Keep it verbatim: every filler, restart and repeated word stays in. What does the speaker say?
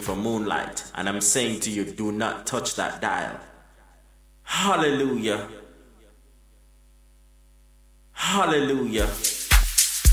for moonlight. And I'm saying to you, do not touch that dial. Hallelujah. Hallelujah.